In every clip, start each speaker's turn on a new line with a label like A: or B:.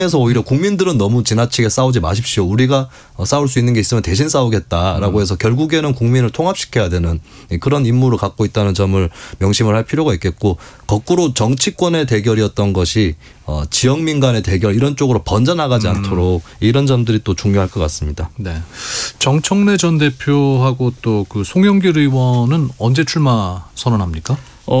A: 그래서 오히려 국민들은 너무 지나치게 싸우지 마십시오. 우리가 싸울 수 있는 게 있으면 대신 싸우겠다라고 해서 결국에는 국민을 통합시켜야 되는 그런 임무를 갖고 있다는 점을 명심을 할 필요가 있겠고, 거꾸로 정치권의 대결이었던 것이 지역민 간의 대결 이런 쪽으로 번져나가지 않도록 이런 점들이 또 중요할 것 같습니다.
B: 네. 정청래 전 대표하고 또 그 송영길 의원은 언제 출마 선언합니까?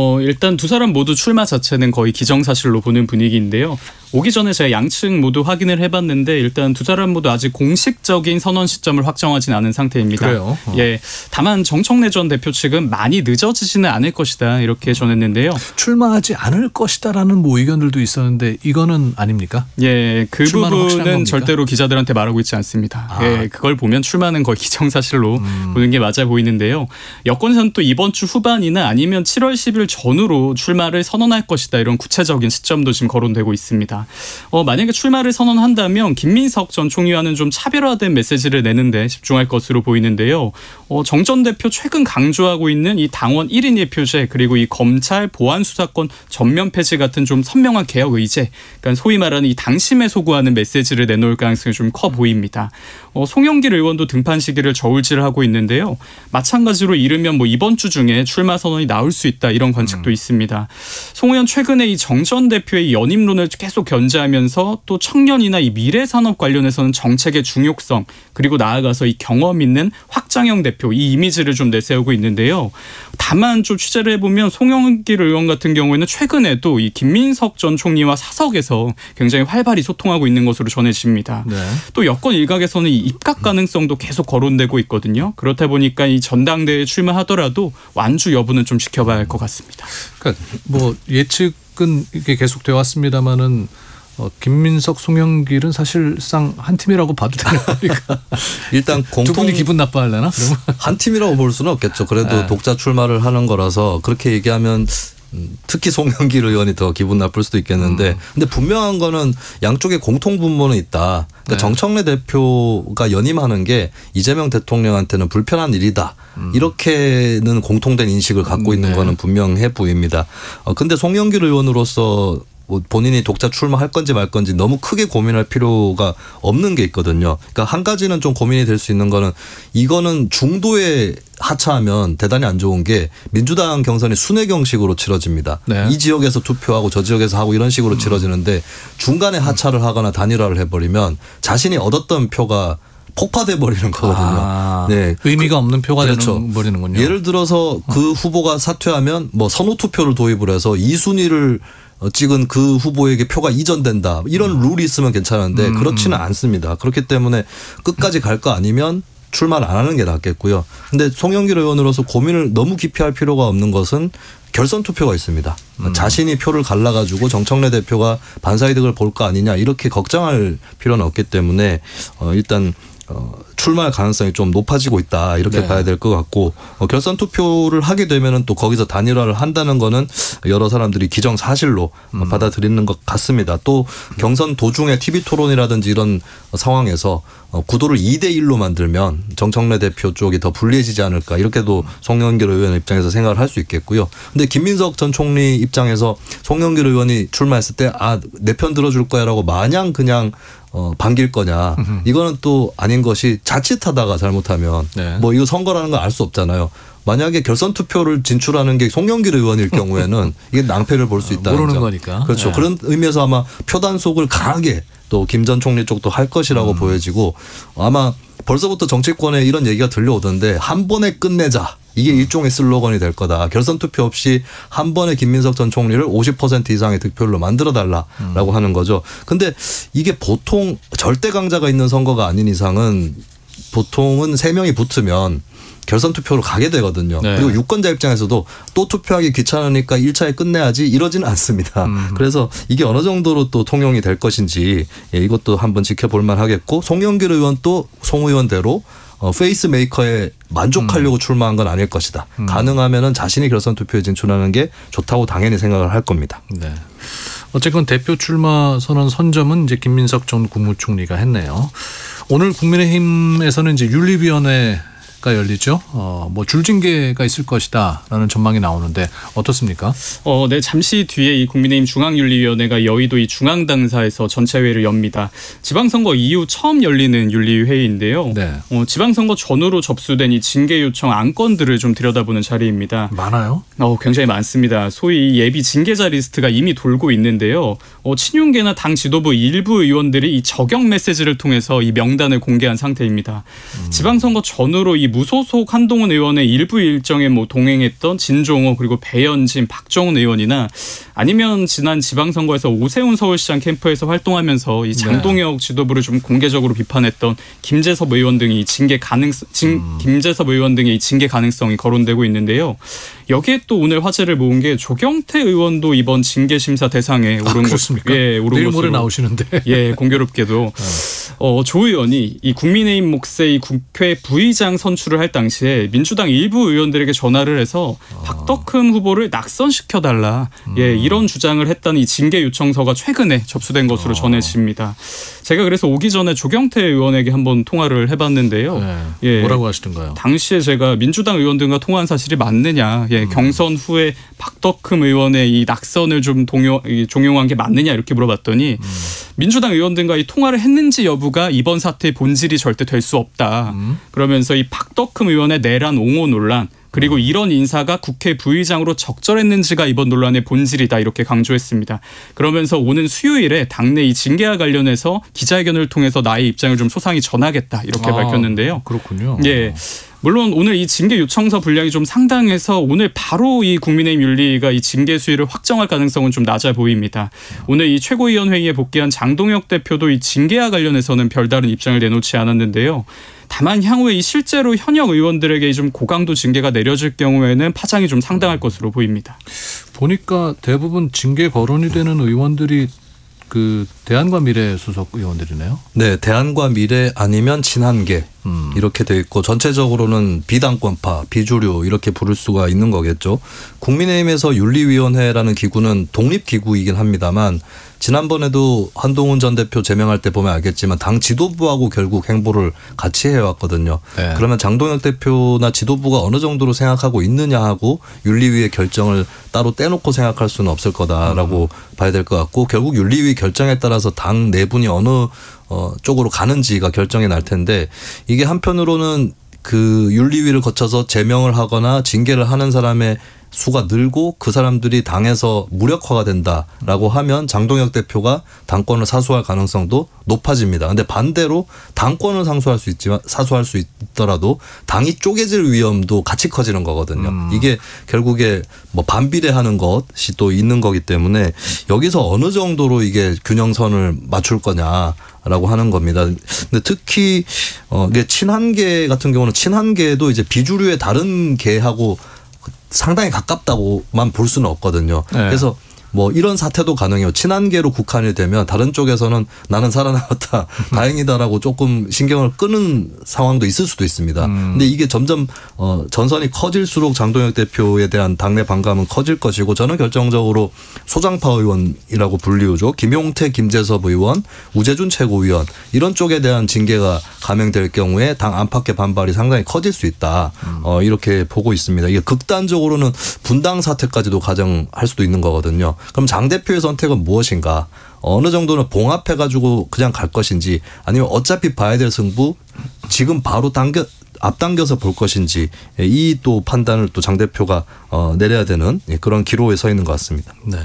C: 일단 두 사람 모두 출마 자체는 거의 기정사실로 보는 분위기인데요. 오기 전에 제가 양측 모두 확인을 해봤는데 일단 두 사람 모두 아직 공식적인 선언 시점을 확정하진 않은 상태입니다.
B: 그래요?
C: 예, 다만 정청래 전 대표 측은 많이 늦어지지는 않을 것이다 이렇게 전했는데요.
B: 출마하지 않을 것이다라는 뭐 의견들도 있었는데 이거는 아닙니까?
C: 예, 그 부분은
B: 겁니까?
C: 절대로 기자들한테 말하고 있지 않습니다. 예, 그걸 보면 출마는 거의 기정사실로 보는 게 맞아 보이는데요. 여권에서는 또 이번 주 후반이나 아니면 7월 10일 전후로 출마를 선언할 것이다 이런 구체적인 시점도 지금 거론되고 있습니다. 만약에 출마를 선언한다면 김민석 전 총리와는 좀 차별화된 메시지를 내는데 집중할 것으로 보이는데요. 정 전 대표 최근 강조하고 있는 이 당원 1인 1표제 그리고 이 검찰 보안 수사권 전면 폐지 같은 좀 선명한 개혁 의제, 그러니까 소위 말하는 이 당심에 소구하는 메시지를 내놓을 가능성이 좀 커 보입니다. 송영길 의원도 등판 시기를 저울질하고 있는데요. 마찬가지로 이르면 뭐 이번 주 중에 출마 선언이 나올 수 있다 이런 관측도 있습니다. 송 의원 최근에 이 정 전 대표의 연임론을 계속 견제하면서 또 청년이나 이 미래 산업 관련해서는 정책의 중요성 그리고 나아가서 이 경험 있는 확장형 대표 이 이미지를 좀 내세우고 있는데요. 다만 좀 취재를 해보면 송영길 의원 같은 경우에는 최근에도 이 김민석 전 총리와 사석에서 굉장히 활발히 소통하고 있는 것으로 전해집니다.
B: 네.
C: 또 여권 일각에서는 이 입각 가능성도 계속 거론되고 있거든요. 그렇다 보니까 이 전당대회에 출마하더라도 완주 여부는 좀 지켜봐야 할 것 같습니다.
B: 그러니까 뭐 예측은 이게 계속되어 왔습니다만은 김민석, 송영길은 사실상 한 팀이라고 봐도 되는 거니까.
A: 일단
B: 두 분이 기분 나빠하려나?
A: 한 팀이라고 볼 수는 없겠죠. 그래도
B: 네. 독자
A: 독자 출마를 하는 거라서 그렇게 얘기하면 특히 송영길 의원이 더 기분 나쁠 수도 있겠는데 근데 분명한 거는 양쪽에 공통 분모는 있다. 그러니까
B: 네.
A: 정청래 대표가 연임하는 게 이재명 대통령한테는 불편한 일이다. 이렇게는 공통된 인식을 갖고 있는
B: 네.
A: 거는 분명해 보입니다. 근데 송영길 의원으로서 본인이 독자 출마할 건지 말 건지 너무 크게 고민할 필요가 없는 게 있거든요. 그러니까 한 가지는 좀 고민이 될 수 있는 거는 이거는 중도에 하차하면 대단히 안 좋은 게 민주당 경선이 순회경식으로 치러집니다.
B: 네.
A: 이 지역에서 투표하고 저 지역에서 하고 이런 식으로 치러지는데 중간에 하차를 하거나 단일화를 해버리면 자신이 얻었던 표가 폭파돼 버리는 거거든요. 네.
B: 의미가 없는 표가
A: 그렇죠.
B: 버리는군요.
A: 예를 들어서 그 후보가 사퇴하면 뭐 선호 투표를 도입을 해서 2순위를 찍은 그 후보에게 표가 이전된다. 이런 룰이 있으면 괜찮은데 그렇지는 않습니다. 그렇기 때문에 끝까지 갈 거 아니면 출마를 안 하는 게 낫겠고요. 근데 송영길 의원으로서 고민을 너무 깊이 할 필요가 없는 것은 결선 투표가 있습니다. 자신이 표를 갈라가지고 정청래 대표가 반사이득을 볼 거 아니냐 이렇게 걱정할 필요는 없기 때문에 일단 출마할 가능성이 좀 높아지고 있다 이렇게
B: 네.
A: 봐야 될 것 같고 결선 투표를 하게 되면은 또 거기서 단일화를 한다는 거는 여러 사람들이 기정사실로 받아들이는 것 같습니다. 또 경선 도중에 TV 토론이라든지 이런 상황에서 구도를 2대1로 만들면 정청래 대표 쪽이 더 불리해지지 않을까 이렇게도 송영길 의원 입장에서 생각을 할 수 있겠고요. 근데 김민석 전 총리 입장에서 송영길 의원이 출마했을 때 내 편 들어줄 거야라고 마냥 그냥 반길 거냐. 이거는 또 아닌 것이 자칫하다가 잘못하면
B: 네.
A: 뭐 이거 선거라는 걸 알 수 없잖아요. 만약에 결선 투표를 진출하는 게 송영길 의원일 경우에는 이게 낭패를 볼 수 있다는
B: 모르는
A: 점.
B: 거니까.
A: 그렇죠.
B: 네.
A: 그런 의미에서 아마 표단속을 강하게 또 김 전 총리 쪽도 할 것이라고 보여지고 아마 벌써부터 정치권에 이런 얘기가 들려오던데 한 번에 끝내자. 이게 일종의 슬로건이 될 거다. 결선 투표 없이 한 번에 김민석 전 총리를 50% 이상의 득표율로 만들어달라라고 하는 거죠. 근데 이게 보통 절대 강자가 있는 선거가 아닌 이상은 보통은 3명이 붙으면 결선 투표로 가게 되거든요.
B: 네.
A: 그리고 유권자 입장에서도 또 투표하기 귀찮으니까 1차에 끝내야지 이러지는 않습니다. 그래서 이게 어느 정도로 또 통용이 될 것인지 이것도 한번 지켜볼 만하겠고 송영길 의원 또 송 의원대로 페이스 메이커에 만족하려고 출마한 건 아닐 것이다. 가능하면은 자신이 결선 투표에 진출하는 게 좋다고 당연히 생각을 할 겁니다.
B: 네. 어쨌건 대표 출마 선언 선점은 이제 김민석 전 국무총리가 했네요. 오늘 국민의힘에서는 이제 윤리위원회 열리죠. 뭐 줄징계가 있을 것이다라는 전망이 나오는데 어떻습니까?
C: 네, 잠시 뒤에 이 국민의힘 중앙윤리위원회가 여의도 이 중앙당사에서 전체 회의를 엽니다. 지방선거 이후 처음 열리는 윤리회의인데요.
B: 네.
C: 지방선거 전후로 접수된 이 징계 요청 안건들을 좀 들여다보는 자리입니다.
B: 많아요?
C: 굉장히 많습니다. 소위 예비 징계자 리스트가 이미 돌고 있는데요. 친윤계나 당 지도부 일부 의원들이 이 저격 메시지를 통해서 이 명단을 공개한 상태입니다. 지방선거 전후로 이 무소속 한동훈 의원의 일부 일정에 뭐 동행했던 진종호 그리고 배현진, 박정훈 의원이나 아니면 지난 지방선거에서 오세훈 서울시장 캠프에서 활동하면서 이 장동혁 지도부를 좀 공개적으로 비판했던 김재섭 의원 등이 김재섭 의원 등의 이 징계 가능성이 거론되고 있는데요. 여기에 또 오늘 화제를 모은 게 조경태 의원도 이번 징계 심사 대상에 오른
B: 그렇습니까?
C: 오른
B: 내일
C: 것으로
B: 모레 나오시는데.
C: 예, 공교롭게도 조 의원이 이 국민의힘 몫의 이 국회 부의장 선출을 할 당시에 민주당 일부 의원들에게 전화를 해서 박덕흠 후보를 낙선시켜달라. 예, 이런 주장을 했다는 이 징계 요청서가 최근에 접수된 것으로 전해집니다. 제가 그래서 오기 전에 조경태 의원에게 한번 통화를 해봤는데요.
B: 네.
C: 예,
B: 뭐라고 하시던가요?
C: 당시에 제가 민주당 의원들과 통화한 사실이 맞느냐, 경선 후에 박덕흠 의원의 이 낙선을 좀 종용한 게 맞느냐 이렇게 물어봤더니 민주당 의원들과 이 통화를 했는지 여부가 이번 사태의 본질이 절대 될 수 없다. 그러면서 이 박덕흠 의원의 내란 옹호 논란 그리고 이런 인사가 국회 부의장으로 적절했는지가 이번 논란의 본질이다 이렇게 강조했습니다. 그러면서 오는 수요일에 당내 이 징계와 관련해서 기자회견을 통해서 나의 입장을 좀 소상히 전하겠다 이렇게 밝혔는데요.
B: 그렇군요.
C: 예. 물론 오늘 이 징계 요청서 분량이 좀 상당해서 오늘 바로 이 국민의힘 윤리가 이 징계 수위를 확정할 가능성은 좀 낮아 보입니다. 오늘 이 최고위원회의에 복귀한 장동혁 대표도 이 징계와 관련해서는 별다른 입장을 내놓지 않았는데요. 다만 향후에 이 실제로 현역 의원들에게 좀 고강도 징계가 내려질 경우에는 파장이 좀 상당할 것으로 보입니다.
B: 보니까 대부분 징계 거론이 되는 의원들이 그 대한과 미래 소속 의원들이네요.
A: 네, 대한과 미래 아니면 친한계 이렇게 돼 있고 전체적으로는 비당권파, 비주류 이렇게 부를 수가 있는 거겠죠. 국민의힘에서 윤리위원회라는 기구는 독립기구이긴 합니다만 지난번에도 한동훈 전 대표 제명할 때 보면 알겠지만 당 지도부하고 결국 행보를 같이 해왔거든요.
B: 네.
A: 그러면 장동혁 대표나 지도부가 어느 정도로 생각하고 있느냐 하고 윤리위의 결정을 따로 떼놓고 생각할 수는 없을 거다라고 봐야 될 것 같고 결국 윤리위 결정에 따라서 당 내분이 어느 쪽으로 가는지가 결정이 날 텐데 이게 한편으로는 그 윤리위를 거쳐서 제명을 하거나 징계를 하는 사람의 수가 늘고 그 사람들이 당에서 무력화가 된다라고 하면 장동혁 대표가 당권을 사수할 가능성도 높아집니다. 그런데 반대로 당권을 사수할 수 있더라도 당이 쪼개질 위험도 같이 커지는 거거든요. 이게 결국에 뭐 반비례하는 것이 또 있는 거기 때문에 여기서 어느 정도로 이게 균형선을 맞출 거냐라고 하는 겁니다. 근데 특히 이게 친한계 같은 경우는 친한계도 이제 비주류의 다른 계하고 상당히 가깝다고만 볼 수는 없거든요. 네. 그래서 뭐 이런 사태도 가능해요. 친한계로 국한이 되면 다른 쪽에서는 나는 살아남았다 다행이다라고 조금 신경을 끄는 상황도 있을 수도 있습니다. 근데 이게 점점 전선이 커질수록 장동혁 대표에 대한 당내 반감은 커질 것이고 저는 결정적으로 소장파 의원이라고 불리우죠. 김용태, 김재섭 의원, 우재준 최고위원 이런 쪽에 대한 징계가 감행될 경우에 당 안팎의 반발이 상당히 커질 수 있다. 이렇게 보고 있습니다. 이게 극단적으로는 분당 사태까지도 가정할 수도 있는 거거든요. 그럼 장 대표의 선택은 무엇인가? 어느 정도는 봉합해가지고 그냥 갈 것인지 아니면 어차피 봐야 될 승부 지금 바로 앞당겨서 볼 것인지 이 또 판단을 또 장 대표가 내려야 되는 그런 기로에 서 있는 것 같습니다.
B: 네.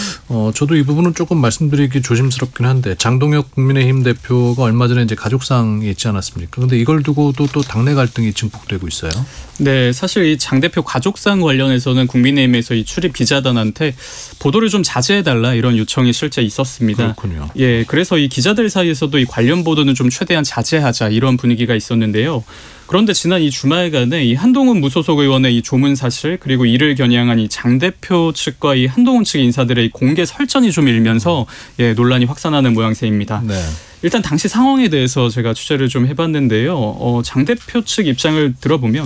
B: 저도 이 부분은 조금 말씀드리기 조심스럽긴 한데 장동혁 국민의힘 대표가 얼마 전에 이제 가족상이 있지 않았습니까? 그런데 이걸 두고도 또 당내 갈등이 증폭되고 있어요.
C: 네, 사실 이 장 대표 가족상 관련해서는 국민의힘에서 이 출입 기자단한테 보도를 좀 자제해달라 이런 요청이 실제 있었습니다.
B: 그렇군요.
C: 예, 그래서 이 기자들 사이에서도 이 관련 보도는 좀 최대한 자제하자 이런 분위기가 있었는데요. 그런데 지난 이 주말간에 이 한동훈 무소속 의원의 이 조문 사실 그리고 이를 겨냥한 이 장 대표 측과 이 한동훈 측 인사들의 이 공개 설전이 좀 일면서 논란이 확산하는 모양새입니다.
B: 네.
C: 일단 당시 상황에 대해서 제가 취재를 좀 해봤는데요. 장 대표 측 입장을 들어보면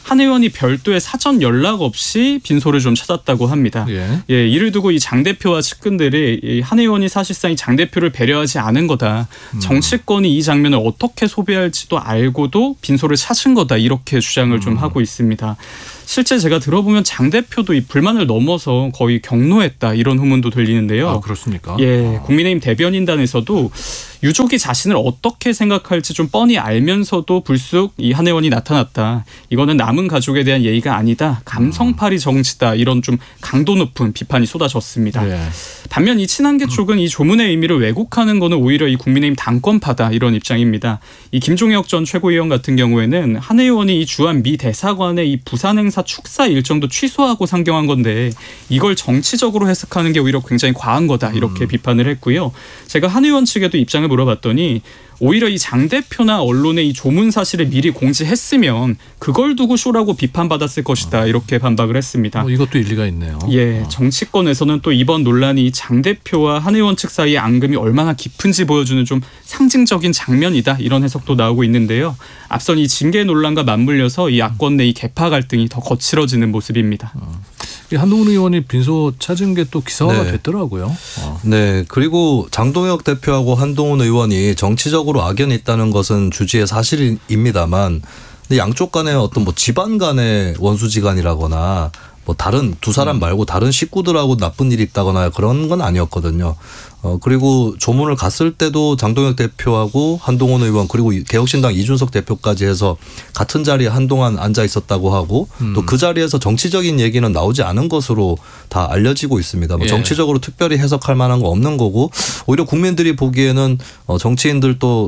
C: 한 의원이 별도의 사전 연락 없이 빈소를 좀 찾았다고 합니다. 예, 이를 두고 이 장 대표와 측근들이 이 한 의원이 사실상 이 장 대표를 배려하지 않은 거다. 정치권이 이 장면을 어떻게 소비할지도 알고도 빈소를 찾은 거다. 이렇게 주장을 좀 하고 있습니다. 실제 제가 들어보면 장 대표도 이 불만을 넘어서 거의 경로했다 이런 후문도 들리는데요.
B: 아, 그렇습니까?
C: 예, 국민의힘 대변인단에서도 유족이 자신을 어떻게 생각할지 좀 뻔히 알면서도 불쑥 이 한 의원이 나타났다. 이거는 남은 가족에 대한 예의가 아니다. 감성팔이 정치다. 이런 좀 강도 높은 비판이 쏟아졌습니다.
B: 예.
C: 반면 이 친한계 쪽은 이 조문의 의미를 왜곡하는 거는 오히려 이 국민의힘 당권파다 이런 입장입니다. 이 김종혁 전 최고위원 같은 경우에는 한 의원이 이 주한 미 대사관의 이 부산 행사 축사 일정도 취소하고 상경한 건데 이걸 정치적으로 해석하는 게 오히려 굉장히 과한 거다 이렇게 비판을 했고요. 제가 한 의원 측에도 입장을 물어봤더니 오히려 이 장 대표나 언론의 이 조문 사실을 미리 공지했으면 그걸 두고 쇼라고 비판받았을 것이다 이렇게 반박을 했습니다.
B: 이것도 일리가 있네요.
C: 예, 정치권에서는 또 이번 논란이 장 대표와 한 의원 측 사이의 앙금이 얼마나 깊은지 보여주는 좀 상징적인 장면이다 이런 해석도 나오고 있는데요. 앞선 이 징계 논란과 맞물려서 이 야권 내 이 계파 갈등이 더 거칠어지는 모습입니다.
B: 한동훈 의원이 빈소 찾은 게 또 기사화가
A: 네.
B: 됐더라고요.
A: 네, 그리고 장동혁 대표하고 한동훈 의원이 정치적으로 악연이 있다는 것은 주지의 사실입니다만, 근데 양쪽 간에 어떤 뭐 집안 간의 원수지간이라거나 뭐 다른 두 사람 말고 다른 식구들하고 나쁜 일이 있다거나 그런 건 아니었거든요. 그리고 조문을 갔을 때도 장동혁 대표하고 한동훈 의원 그리고 개혁신당 이준석 대표까지 해서 같은 자리에 한동안 앉아 있었다고 하고 또 그 자리에서 정치적인 얘기는 나오지 않은 것으로 다 알려지고 있습니다. 뭐 정치적으로 특별히 해석할 만한 거 없는 거고 오히려 국민들이 보기에는 정치인들도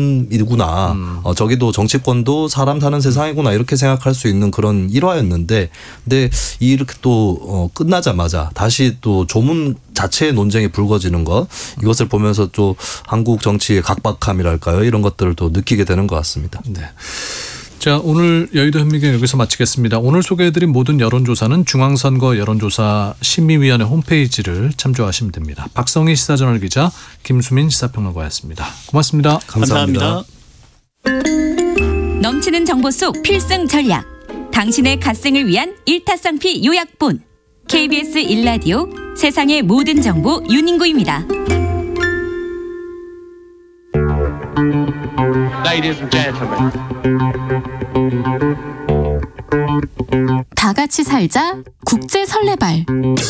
A: 사람이구나. 저기도 정치권도 사람 사는 세상이구나 이렇게 생각할 수 있는 그런 일화였는데 근데 이렇게 또 끝나자마자 다시 또 조문 자체의 논쟁이 불거지는 것 이것을 보면서 또 한국 정치의 각박함이랄까요 이런 것들을 또 느끼게 되는 것 같습니다.
B: 네. 자, 오늘 여의도 현미경 여기서 마치겠습니다. 오늘 소개해드린 모든 여론조사는 중앙선거 여론조사 심의위원회 홈페이지를 참조하시면 됩니다. 박성희 시사저널 기자, 김수민 시사평론가였습니다. 고맙습니다.
C: 감사합니다.
D: 넘치는 정보 속 필승 전략. 당신의 갓생을 위한 일타쌍피 요약본. KBS 1라디오 세상의 모든 정보 윤인구입니다.
E: Ladies and gentlemen.
F: 다 같이 살자 국제 설레발.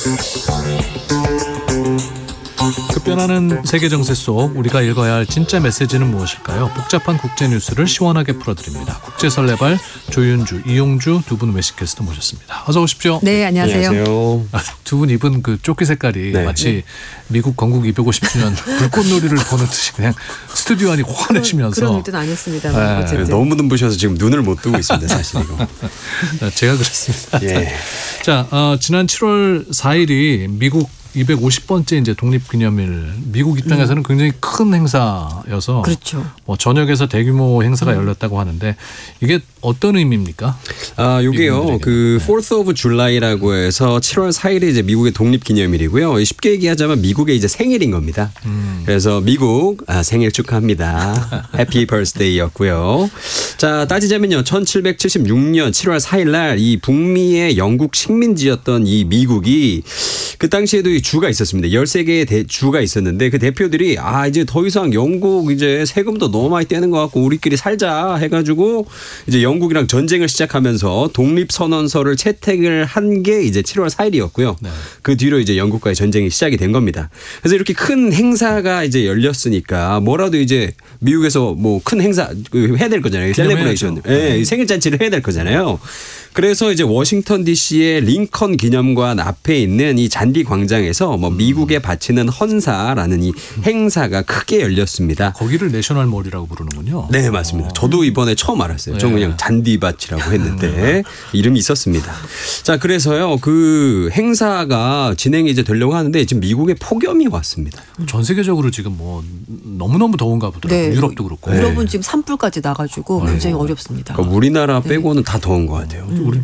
B: 급변하는 세계 정세 속 우리가 읽어야 할 진짜 메시지는 무엇일까요? 복잡한 국제 뉴스를 시원하게 풀어드립니다. 국제 설레발 조윤주, 이용주 두 분 외신캐스터 모셨습니다. 어서 오십시오.
G: 네, 안녕하세요.
B: 두 분 입은 그 조끼 색깔이 마치 미국 건국 250주년 불꽃놀이를 보는 듯이 그냥 스튜디오 안이 환해지면서
G: 그런 일은 아니었습니다. 어쨌든.
H: 너무 눈부셔서 지금 눈을 못 뜨고 있습니다. 사실 이거.
B: 제가 그랬습니다.
H: 예.
B: 자, 지난 7월 4일이 미국 250번째 이제 독립기념일. 미국 입장에서는 굉장히 큰 행사여서
G: 그렇죠.
B: 뭐 전역에서 대규모 행사가 열렸다고 하는데 이게 어떤 의미입니까?
H: 요게요. 그 4th of July라고 해서 7월 4일이 이제 미국의 독립기념일이고요. 쉽게 얘기하자면 미국의 이제 생일인 겁니다. 그래서 미국 생일 축하합니다. 해피 버스데이였고요. 자, 따지자면요. 1776년 7월 4일 날 이 북미의 영국 식민지였던 이 미국이 그 당시에도 이 주가 있었습니다. 13개의 주가 있었는데 그 대표들이 이제 더 이상 영국 이제 세금도 너무 많이 떼는 것 같고 우리끼리 살자 해가지고 이제 영국이랑 전쟁을 시작하면서 독립선언서를 채택을 한 게 이제 7월 4일이었고요. 네. 그 뒤로 이제 영국과의 전쟁이 시작이 된 겁니다. 그래서 이렇게 큰 행사가 이제 열렸으니까 뭐라도 이제 미국에서 뭐 큰 행사 해야 될 거잖아요. 셀레브레이션. 네, 생일 잔치를 해야 될 거잖아요. 그래서 이제 워싱턴 DC의 링컨 기념관 앞에 있는 이 잔디 광장에서 뭐 미국에 바치는 헌사라는 이 행사가 크게 열렸습니다.
B: 거기를 내셔널 몰이라고 부르는군요.
H: 네, 맞습니다. 저도 이번에 처음 알았어요. 저는 그냥 잔디밭이라고 했는데 이름이 있었습니다. 자, 그래서요 그 행사가 진행이 이제 되려고 하는데 지금 미국에 폭염이 왔습니다.
B: 전 세계적으로 지금 뭐 너무너무 더운가 보더라고요.
G: 네.
B: 유럽도 그렇고.
G: 유럽은 지금 산불까지 나가지고 굉장히 어렵습니다.
H: 그러니까 우리나라 빼고는 다 더운 것 같아요.
B: 우리도 이제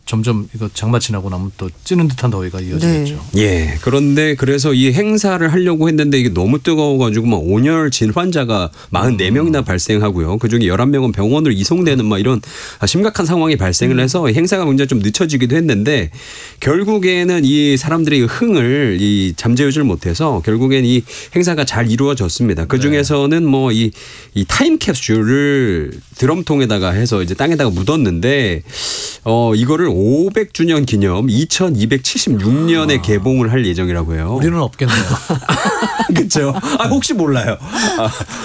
B: 점점 이거 장마 지나고 나면 또 찌는 듯한 더위가 이어지겠죠.
H: 예. 그런데 그래서 이 행사를 하려고 했는데 이게 너무 뜨거워가지고 막 온열 질환자가 44명이나 발생하고요. 그중에 11명은 병원으로 이송되는 막 이런 심각한 상황이 발생을 해서 행사가 굉장히 좀 늦춰지기도 했는데 결국에는 이 사람들의 흥을 이 잠재우질 못해서 결국엔 이 행사가 잘 이루어졌습니다. 그 중에서는 뭐 이 타임캡슐을 드럼통에다가 해서 이제 땅에다가 묻었는데 이거를 500주년 기념 2276년에 개봉을 할 예정이라고 해요.
B: 우리는 없겠네요.
H: 그렇죠. 혹시 몰라요.